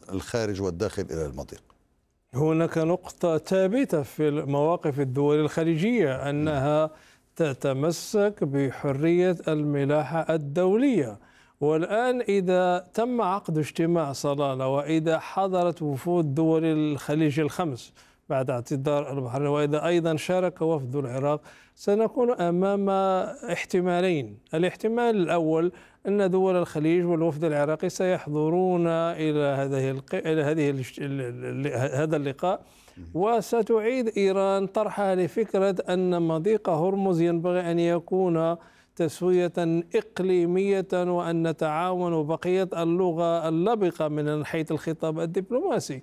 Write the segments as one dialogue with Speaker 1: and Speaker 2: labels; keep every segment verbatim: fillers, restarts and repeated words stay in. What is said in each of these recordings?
Speaker 1: الخارج والداخل إلى المضيق؟
Speaker 2: هناك نقطة ثابتة في مواقف الدول الخليجية أنها تتمسك بحرية الملاحة الدولية. والآن إذا تم عقد اجتماع صلالة وإذا حضرت وفود دول الخليج الخمس بعد اعتذار البحرين وإذا أيضا شارك وفد العراق، سنكون أمام احتمالين. الاحتمال الأول أن دول الخليج والوفد العراقي سيحضرون إلى هذه إلى هذه هذا اللقاء، وستعيد إيران طرحها لفكرة أن مضيق هرمز ينبغي أن يكون تسوية إقليمية وأن نتعاون بقية اللغة اللبقة من حيث الخطاب الدبلوماسي.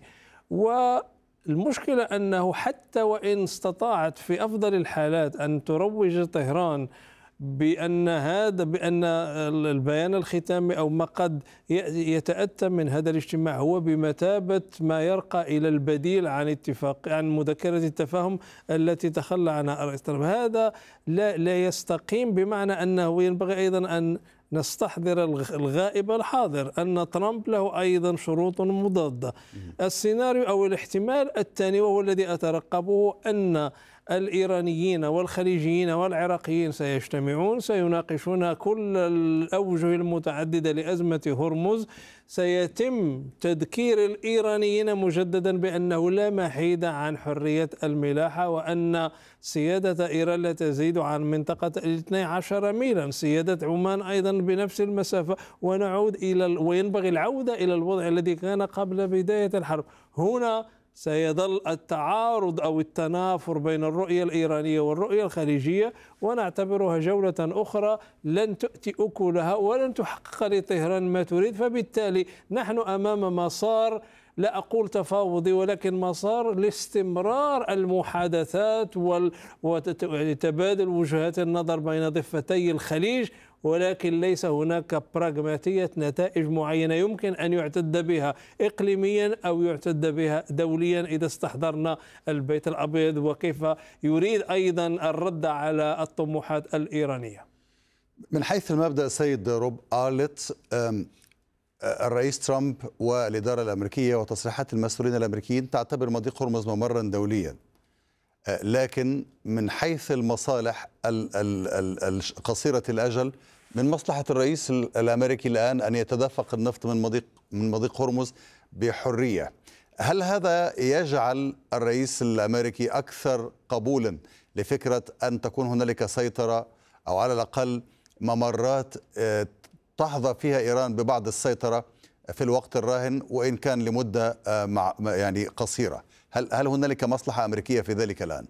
Speaker 2: والمشكلة أنه حتى وإن استطاعت في أفضل الحالات أن تروج طهران بأن هذا بأن البيان الختامي أو ما قد يتأتى من هذا الاجتماع هو بمثابة ما يرقى إلى البديل عن اتفاق عن مذكرة التفاهم التي تخلى عنها الرئيس ترامب، هذا لا لا يستقيم، بمعنى أنه ينبغي أيضا أن نستحضر الغائب الحاضر أن ترامب له أيضا شروط مضادة. السيناريو أو الاحتمال الثاني وهو الذي أترقبه أن الإيرانيين والخليجيين والعراقيين سيجتمعون، سيناقشون كل الأوجه المتعددة لأزمة هرمز، سيتم تذكير الإيرانيين مجددا بأنه لا محيد عن حرية الملاحة وأن سيادة إيران لا تزيد عن منطقة الاثني عشر ميلا، سيادة عمان أيضا بنفس المسافة، ونعود إلى وينبغي العودة إلى الوضع الذي كان قبل بداية الحرب. هنا سيظل التعارض أو التنافر بين الرؤية الإيرانية والرؤية الخليجية، ونعتبرها جولة أخرى لن تؤتي أكلها ولن تحقق لطهران ما تريد. فبالتالي نحن أمام مسار لا أقول تفاوضي ولكن مسار لاستمرار المحادثات وتبادل وجهات النظر بين ضفتي الخليج، ولكن ليس هناك براغماتية نتائج معينة يمكن أن يعتد بها إقليميا أو يعتد بها دوليا إذا استحضرنا البيت الأبيض وكيف يريد أيضا الرد على الطموحات الإيرانية.
Speaker 1: من حيث المبدأ سيد روب آرلت، الرئيس ترامب والإدارة الأمريكية وتصريحات المسؤولين الأمريكيين تعتبر مضيق هرمز ممرا دوليا، لكن من حيث المصالح قصيرة الأجل من مصلحة الرئيس الأمريكي الآن أن يتدفق النفط من مضيق من مضيق هرمز بحرية. هل هذا يجعل الرئيس الأمريكي أكثر قبولا لفكرة أن تكون هنالك سيطرة أو على الأقل ممرات تحظى فيها إيران ببعض السيطرة في الوقت الراهن وإن كان لمدة يعني قصيرة؟ هل هل هنالك مصلحة أمريكية في ذلك الآن؟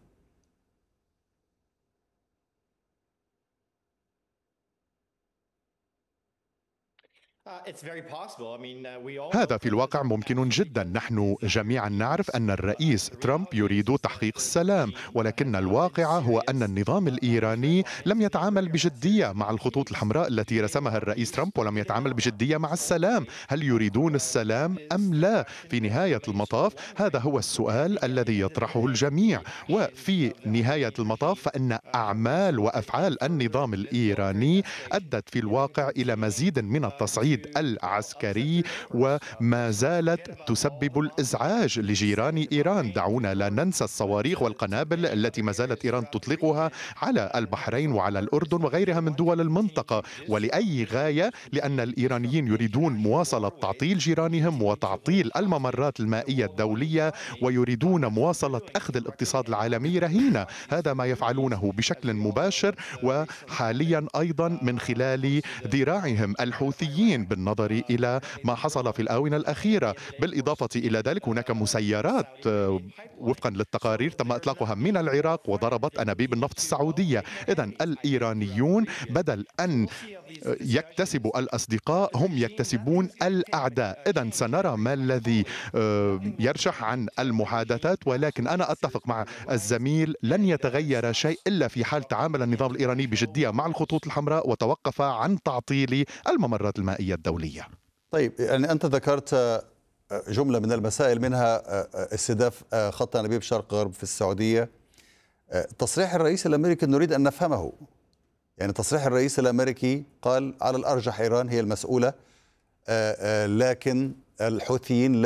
Speaker 3: هذا في الواقع ممكن جدا. نحن جميعا نعرف أن الرئيس ترامب يريد تحقيق السلام، ولكن الواقع هو أن النظام الإيراني لم يتعامل بجدية مع الخطوط الحمراء التي رسمها الرئيس ترامب ولم يتعامل بجدية مع السلام. هل يريدون السلام أم لا؟ في نهاية المطاف هذا هو السؤال الذي يطرحه الجميع، وفي نهاية المطاف فإن أعمال وأفعال النظام الإيراني أدت في الواقع إلى مزيد من التصعيد العسكري وما زالت تسبب الإزعاج لجيران إيران. دعونا لا ننسى الصواريخ والقنابل التي ما زالت إيران تطلقها على البحرين وعلى الأردن وغيرها من دول المنطقة. ولأي غاية؟ لأن الإيرانيين يريدون مواصلة تعطيل جيرانهم وتعطيل الممرات المائية الدولية، ويريدون مواصلة أخذ الاقتصاد العالمي رهينة. هذا ما يفعلونه بشكل مباشر وحاليا أيضا من خلال ذراعهم الحوثيين بالنظر إلى ما حصل في الآونة الأخيرة. بالإضافة إلى ذلك هناك مسيرات وفقا للتقارير تم إطلاقها من العراق وضربت أنابيب النفط السعودية. إذن الإيرانيون بدل أن يكتسبوا الأصدقاء هم يكتسبون الأعداء. إذن سنرى ما الذي يرشح عن المحادثات، ولكن أنا أتفق مع الزميل لن يتغير شيء إلا في حال تعامل النظام الإيراني بجدية مع الخطوط الحمراء وتوقف عن تعطيل الممرات المائية الدولية.
Speaker 1: طيب، يعني أنت ذكرت جملة من المسائل منها استهداف خط أنابيب شرق غرب في السعودية. تصريح الرئيس الأمريكي نريد أن نفهمه، يعني تصريح الرئيس الأمريكي قال على الأرجح إيران هي المسؤولة، لكن الحوثيين